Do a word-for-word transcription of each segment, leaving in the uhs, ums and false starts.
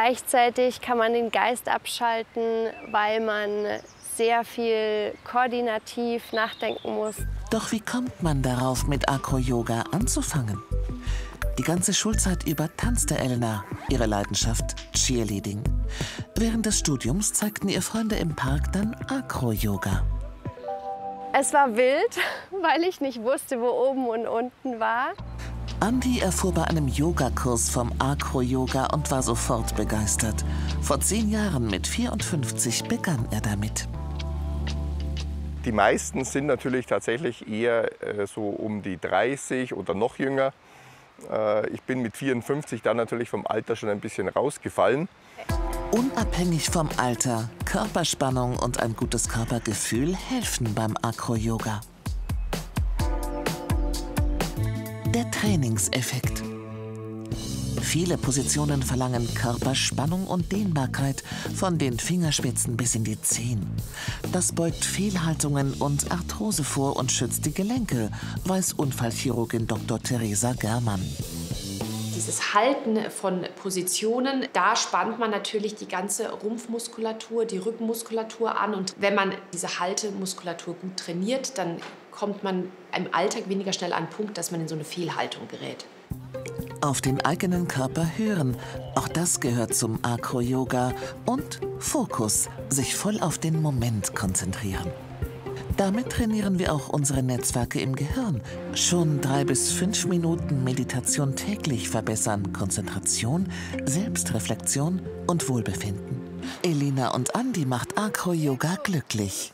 Gleichzeitig kann man den Geist abschalten, weil man sehr viel koordinativ nachdenken muss. Doch wie kommt man darauf, mit Acro-Yoga anzufangen? Die ganze Schulzeit über tanzte Elna, ihre Leidenschaft Cheerleading. Während des Studiums zeigten ihr Freunde im Park dann Acro-Yoga. Es war wild, weil ich nicht wusste, wo oben und unten war. Andi erfuhr bei einem Yogakurs vom Acro-Yoga und war sofort begeistert. Vor zehn Jahren mit vierundfünfzig begann er damit. Die meisten sind natürlich tatsächlich eher äh, so um die dreißig oder noch jünger. Äh, ich bin mit vierundfünfzig dann natürlich vom Alter schon ein bisschen rausgefallen. Unabhängig vom Alter, Körperspannung und ein gutes Körpergefühl helfen beim Acro-Yoga. Der Trainingseffekt. Viele Positionen verlangen Körperspannung und Dehnbarkeit von den Fingerspitzen bis in die Zehen. Das beugt Fehlhaltungen und Arthrose vor und schützt die Gelenke, weiß Unfallchirurgin Doktor Theresa Germann. Dieses Halten von Positionen, da spannt man natürlich die ganze Rumpfmuskulatur, die Rückenmuskulatur an. Und wenn man diese Haltemuskulatur gut trainiert, dann kommt man im Alltag weniger schnell an den Punkt, dass man in so eine Fehlhaltung gerät. Auf den eigenen Körper hören, auch das gehört zum Acro-Yoga. Und Fokus, sich voll auf den Moment konzentrieren. Damit trainieren wir auch unsere Netzwerke im Gehirn. Schon drei bis fünf Minuten Meditation täglich verbessern Konzentration, Selbstreflexion und Wohlbefinden. Elina und Andi macht Acro-Yoga glücklich.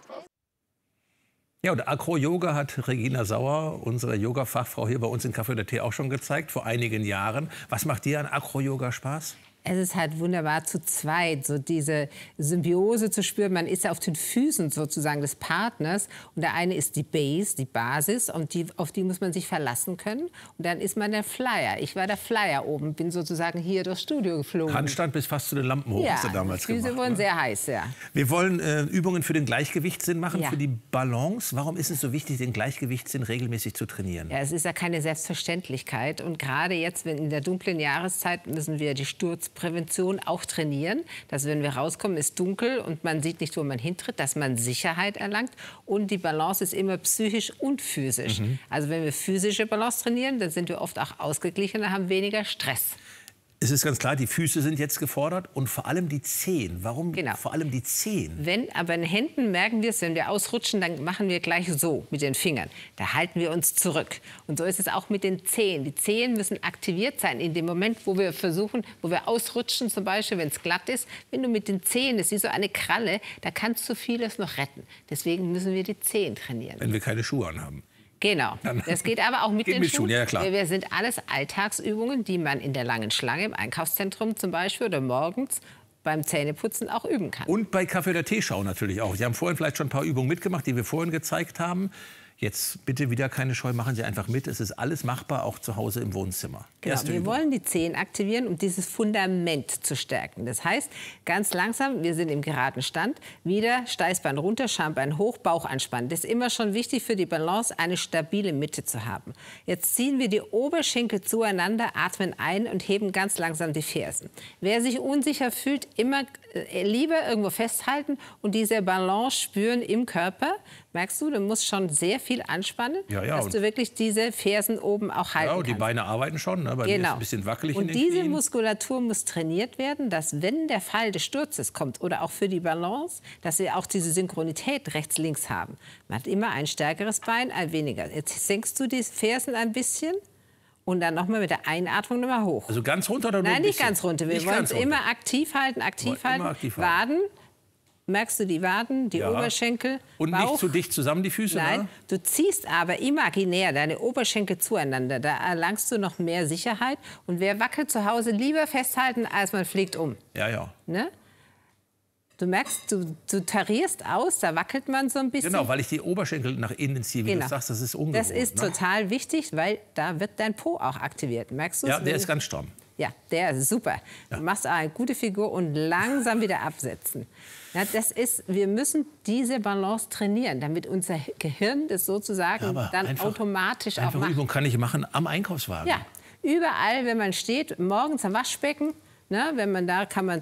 Ja, und Acro-Yoga hat Regina Sauer, unsere Yoga-Fachfrau hier bei uns in Café de Té auch schon gezeigt, vor einigen Jahren. Was macht dir an Acro-Yoga Spaß? Es ist halt wunderbar zu zweit, so diese Symbiose zu spüren. Man ist ja auf den Füßen sozusagen des Partners. Und der eine ist die Base, die Basis, und die, auf die muss man sich verlassen können. Und dann ist man der Flyer. Ich war der Flyer oben, bin sozusagen hier durchs Studio geflogen. Handstand bis fast zu den Lampen hoch, ja, hast du damals die Füße gemacht. wurden Ne? sehr heiß, ja. Wir wollen äh, Übungen für den Gleichgewichtssinn machen, Ja. für die Balance. Warum ist es so wichtig, den Gleichgewichtssinn regelmäßig zu trainieren? Ja, es ist ja keine Selbstverständlichkeit. Und gerade jetzt, wenn in der dunklen Jahreszeit, müssen wir die Sturzprävention auch trainieren. Dass, wenn wir rauskommen, ist dunkel und man sieht nicht, wo man hintritt, dass man Sicherheit erlangt. Und die Balance ist immer psychisch und physisch. Mhm. Also wenn wir physische Balance trainieren, dann sind wir oft auch ausgeglichener, haben weniger Stress. Es ist ganz klar, die Füße sind jetzt gefordert und vor allem die Zehen. Warum Genau. vor allem die Zehen? Wenn, aber in den Händen merken wir es, wenn wir ausrutschen, dann machen wir gleich so mit den Fingern. Da halten wir uns zurück. Und so ist es auch mit den Zehen. Die Zehen müssen aktiviert sein in dem Moment, wo wir versuchen, wo wir ausrutschen, zum Beispiel, wenn es glatt ist. Wenn du mit den Zehen, das ist wie so eine Kralle, da kannst du vieles noch retten. Deswegen müssen wir die Zehen trainieren. Wenn wir keine Schuhe anhaben. Genau. Das geht aber auch mit Geht den mit Schuhen. Schuhen, ja, klar. Wir sind alles Alltagsübungen, die man in der langen Schlange im Einkaufszentrum zum Beispiel oder morgens beim Zähneputzen auch üben kann. Und bei Café de Té Schau natürlich auch. Sie haben vorhin vielleicht schon ein paar Übungen mitgemacht, die wir vorhin gezeigt haben. Jetzt bitte wieder keine Scheu, machen Sie einfach mit. Es ist alles machbar, auch zu Hause im Wohnzimmer. Genau, Erste wir Übung. wollen die Zehen aktivieren, um dieses Fundament zu stärken. Das heißt, ganz langsam, wir sind im geraden Stand, wieder Steißbein runter, Schambein hoch, Bauch anspannen. Das ist immer schon wichtig für die Balance, eine stabile Mitte zu haben. Jetzt ziehen wir die Oberschenkel zueinander, atmen ein und heben ganz langsam die Fersen. Wer sich unsicher fühlt, immer äh, lieber irgendwo festhalten und diese Balance spüren im Körper. Merkst du, du musst schon sehr viel anspannen, Ja, ja, dass du wirklich diese Fersen oben auch halten Ja, und die kannst. Beine arbeiten schon. Ne? Bei mir ist Genau. es ein bisschen wackelig in Und den diese Knien. Muskulatur muss trainiert werden, dass wenn der Fall des Sturzes kommt oder auch für die Balance, dass wir auch diese Synchronität rechts-links haben. Man hat immer ein stärkeres Bein, ein weniger. Jetzt senkst du die Fersen ein bisschen und dann nochmal mit der Einatmung nochmal hoch. Also ganz runter oder nur Nein, ein nicht bisschen? ganz runter. Wir Nicht wollen ganz es runter. immer aktiv halten, aktiv Immer halten. aktiv halten. Waden. Merkst du die Waden, die Ja. Oberschenkel, Und Bauch? nicht zu dicht zusammen die Füße? Nein, Ne? du ziehst aber imaginär deine Oberschenkel zueinander. Da erlangst du noch mehr Sicherheit. Und wer wackelt zu Hause, lieber festhalten, als man fliegt um. Ja, ja. Ne? Du merkst, du, du tarierst aus, da wackelt man so ein bisschen. Genau, weil ich die Oberschenkel nach innen ziehe, wie Genau. du sagst, das ist ungewohnt. Das ist ne? total wichtig, weil da wird dein Po auch aktiviert. Merkst du Ja, der ist ganz stramm. Ja, der ist super. Ja. Du machst eine gute Figur und langsam wieder absetzen. Ja, das ist, wir müssen diese Balance trainieren, damit unser Gehirn das sozusagen Ja, aber dann einfach, automatisch auch Einfach macht. Übung kann ich machen am Einkaufswagen. Ja, überall, wenn man steht, morgens am Waschbecken, ne, wenn man da kann man